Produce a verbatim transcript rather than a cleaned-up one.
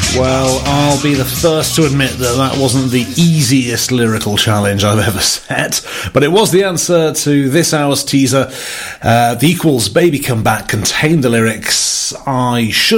Well, I'll be the first to admit that that wasn't the easiest lyrical challenge I've ever set, but it was the answer to this hour's teaser. Uh, the Equals' Baby Come Back contained the lyrics, I should